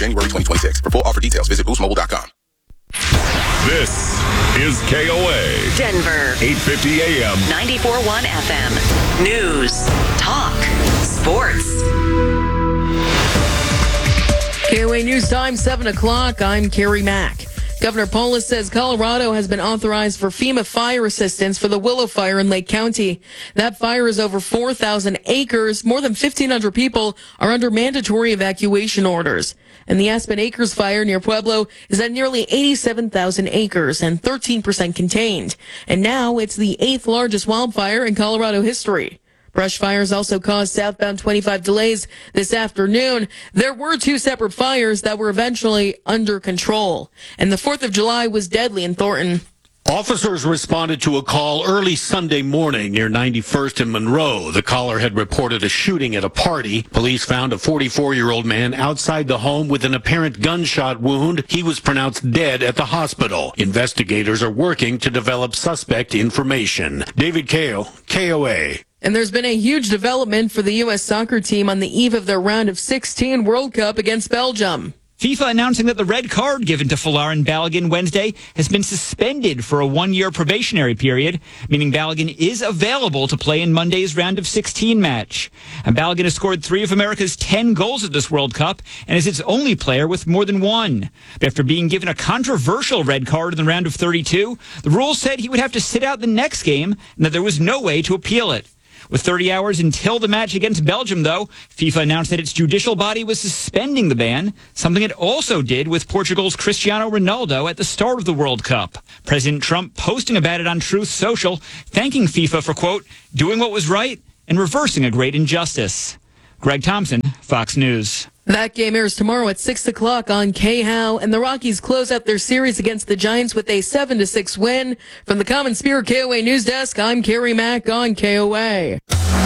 January 2026. For full offer details, visit boostmobile.com. This is KOA. Denver. 850 AM. 94.1 FM. News. Talk. Sports. KOA News Time, 7 o'clock. I'm Carrie Mack. Governor Polis says Colorado has been authorized for FEMA fire assistance for the Willow Fire in Lake County. That fire is over 4,000 acres. More than 1,500 people are under mandatory evacuation orders. And the Aspen Acres fire near Pueblo is at nearly 87,000 acres and 13% contained. And now it's the 8th largest wildfire in Colorado history. Brush fires also caused southbound 25 delays this afternoon. There were 2 separate fires that were eventually under control. And the 4th of July was deadly in Thornton. Officers responded to a call early Sunday morning near 91st and Monroe. The caller had reported a shooting at a party. Police found a 44-year-old man outside the home with an apparent gunshot wound. He was pronounced dead at the hospital. Investigators are working to develop suspect information. David Kao, KOA. And there's been a huge development for the U.S. soccer team on the eve of their round of 16 World Cup against Belgium. FIFA announcing that the red card given to Folarin Balogun Wednesday has been suspended for a 1-year probationary period, meaning Balogun is available to play in Monday's round of 16 match. And Balogun has scored 3 of America's 10 goals at this World Cup and is its only player with more than 1. But after being given a controversial red card in the round of 32, the rules said he would have to sit out the next game and that there was no way to appeal it. With 30 hours until the match against Belgium, though, FIFA announced that its judicial body was suspending the ban, something it also did with Portugal's Cristiano Ronaldo at the start of the World Cup. President Trump posting about it on Truth Social, thanking FIFA for, quote, doing what was right and reversing a great injustice. Greg Thompson, Fox News. That game airs tomorrow at 6 o'clock on KHOW, and the Rockies close out their series against the Giants with a 7-6 win. From the Common Spirit KOA News Desk, I'm Carrie Mack on KOA.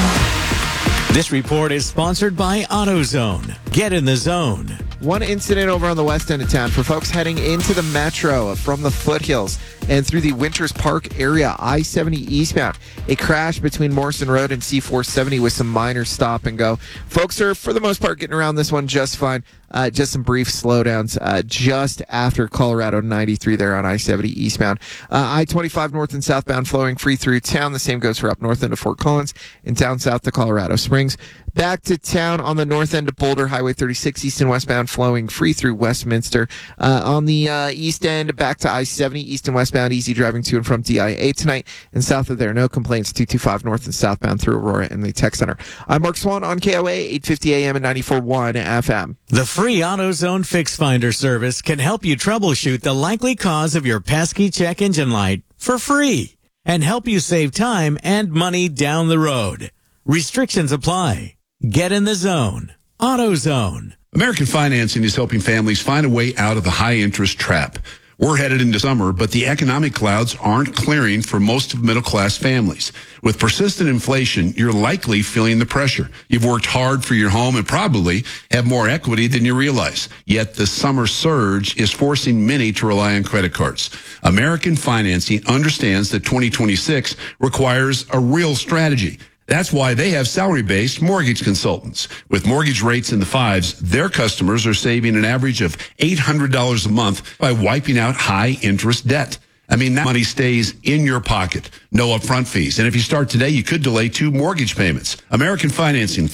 This report is sponsored by AutoZone. Get in the zone. One incident over on the west end of town for folks heading into the metro from the foothills and through the Winters Park area, I-70 eastbound. A crash between Morrison Road and C-470 with some minor stop and go. Folks are, for the most part, getting around this one just fine. Just some brief slowdowns just after Colorado 93 there on I-70 eastbound. I-25 north and southbound flowing free through town. The same goes for up north end of Fort Collins and down south to Colorado Springs. Back to town on the north end of Boulder, Highway 36 east and westbound flowing free through Westminster. On the east end, back to I-70 east and westbound, easy driving to and from DIA tonight. And south of there, no complaints, 225 north and southbound through Aurora and the Tech Center. I'm Mark Swan on KOA, 850 AM and 94.1 FM. The free AutoZone Fix Finder service can help you troubleshoot the likely cause of your pesky check engine light for free and help you save time and money down the road. Restrictions apply. Get in the zone. AutoZone. American Financing is helping families find a way out of the high-interest trap. We're headed into summer, but the economic clouds aren't clearing for most of middle-class families. With persistent inflation, you're likely feeling the pressure. You've worked hard for your home and probably have more equity than you realize. Yet the summer surge is forcing many to rely on credit cards. American Financing understands that 2026 requires a real strategy. That's why they have salary-based mortgage consultants. With mortgage rates in the 5s, their customers are saving an average of $800 a month by wiping out high-interest debt. I mean, that money stays in your pocket. No upfront fees. And if you start today, you could delay 2 mortgage payments. American Financing,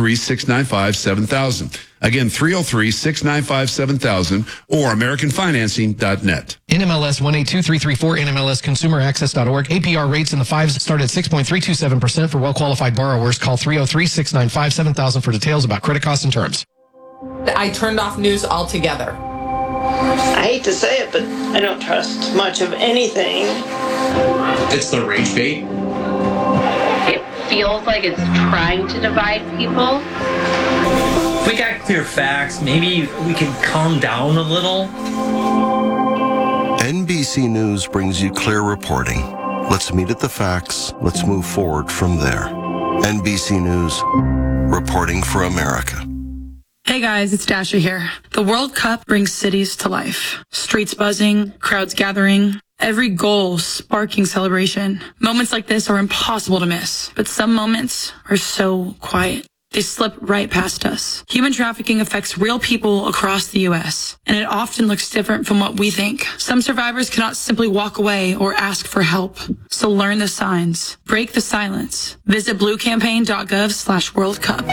303-695-7000. Again, 303-695-7000 or AmericanFinancing.net. NMLS 182334, NMLSConsumerAccess.org. APR rates in the 5s start at 6.327% for well-qualified borrowers. Call 303-695-7000 for details about credit costs and terms. I turned off news altogether. I hate to say it, but I don't trust much of anything. It's the rage bait. It feels like it's trying to divide people. If we got clear facts, maybe we can calm down a little. NBC News brings you clear reporting. Let's meet at the facts. Let's move forward from there. NBC News, reporting for America. Hey guys, it's Dasha here. The World Cup brings cities to life. Streets buzzing, crowds gathering, every goal sparking celebration. Moments like this are impossible to miss, but some moments are so quiet. they slip right past us. Human trafficking affects real people across the U.S., and it often looks different from what we think. Some survivors cannot simply walk away or ask for help. So learn the signs. Break the silence. Visit bluecampaign.gov/World Cup.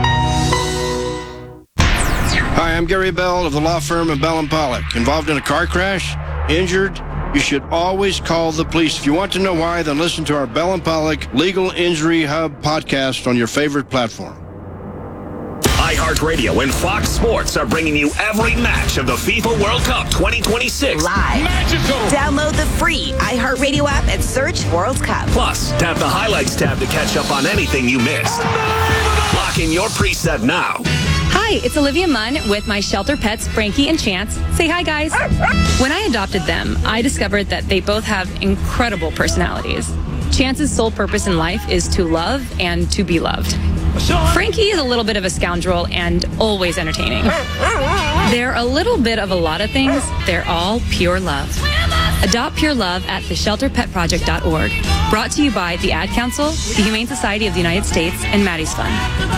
Hi, I'm Gary Bell of the law firm of Bell & Pollock. Involved in a car crash? Injured? You should always call the police. If you want to know why, then listen to our Bell & Pollock Legal Injury Hub podcast on your favorite platform. iHeartRadio and Fox Sports are bringing you every match of the FIFA World Cup 2026. Live. Magical. Download the free iHeartRadio app and search World Cup. Plus, tap the Highlights tab to catch up on anything you missed. Lock in your preset now. Hi, it's Olivia Munn with my shelter pets, Frankie and Chance. Say hi, guys. When I adopted them, I discovered that they both have incredible personalities. Chance's sole purpose in life is to love and to be loved. Frankie is a little bit of a scoundrel and always entertaining. They're a little bit of a lot of things. They're all pure love. Adopt pure love at theshelterpetproject.org. Brought to you by the Ad Council, the Humane Society of the United States, and Maddie's Fund.